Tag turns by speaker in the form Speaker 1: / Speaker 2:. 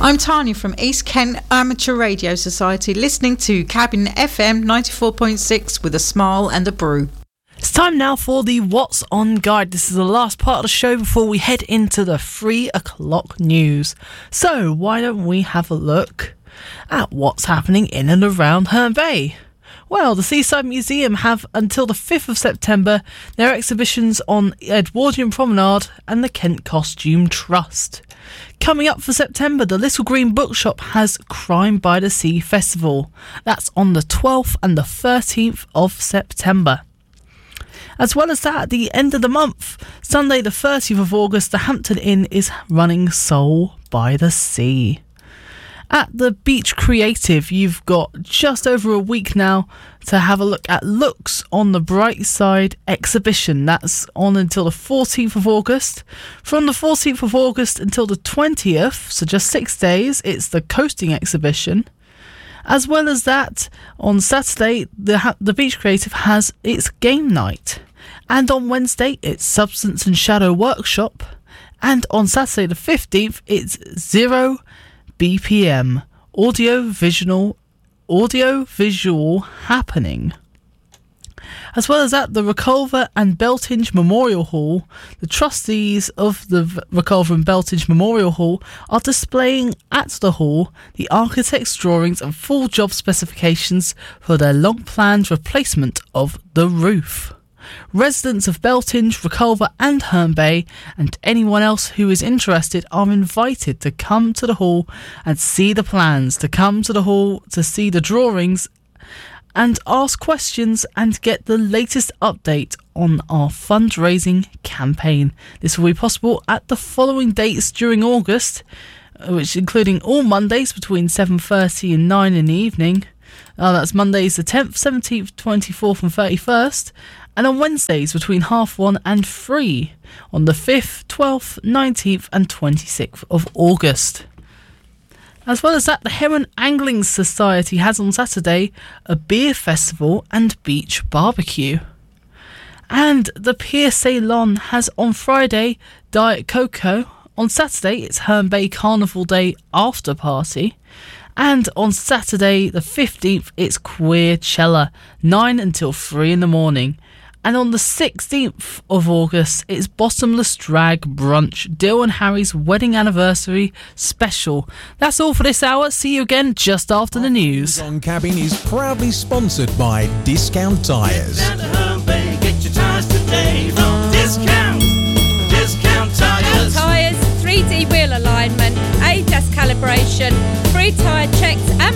Speaker 1: I'm Tanya from East Kent Amateur Radio Society, listening to Cabin FM 94.6 with a smile and a brew.
Speaker 2: It's time now for the What's On Guide. This is the last part of the show before we head into the 3 o'clock news. So why don't we have a look at what's happening in and around Herne Bay? Well, the Seaside Museum have until the 5th of September their exhibitions on Edwardian Promenade and the Kent Costume Trust. Coming up for September, the Little Green Bookshop has Crime by the Sea Festival. That's on the 12th and the 13th of September. As well as that, at the end of the month, Sunday the 30th of August, the Hampton Inn is running Soul by the Sea. At the Beach Creative, you've got just over a week now to have a look at Looks on the Bright Side exhibition. That's on until the 14th of August. From the 14th of August until the 20th, so just 6 days, it's the Coasting exhibition. As well as that, on Saturday, the Beach Creative has its game night. And on Wednesday, it's Substance and Shadow Workshop. And on Saturday the 15th, it's Zero BPM, audio visual happening. As well as that, the Reculver and Beltinge Memorial Hall, the trustees of the Reculver and Beltinge Memorial Hall are displaying at the hall the architect's drawings and full job specifications for their long-planned replacement of the roof. Residents of Beltinge, Reculver and Herne Bay and anyone else who is interested are invited to come to the hall and see the plans, to come to the hall to see the drawings and ask questions and get the latest update on our fundraising campaign. This will be possible at the following dates during August, which including all Mondays between 7:30 and 9 in the evening. That's Mondays the 10th, 17th, 24th and 31st. And on Wednesdays between 1:30 and 3 on the 5th, 12th, 19th and 26th of August. As well as that, the Heron Angling Society has on Saturday a beer festival and beach barbecue. And the Pier Ceylon has on Friday Diet Cocoa. On Saturday it's Herne Bay Carnival Day after party. And on Saturday the 15th it's Queerchella, 9 until 3 in the morning. And on the 16th of August, it's Bottomless Drag Brunch, Dill and Harry's wedding anniversary special. That's all for this hour. See you again just after the news.
Speaker 3: On Cabin is proudly sponsored by Discount Tyres.
Speaker 4: Get your tyres today from Discount Tyres.
Speaker 5: Tyres, 3D wheel alignment, ADAS calibration, free tyre checks and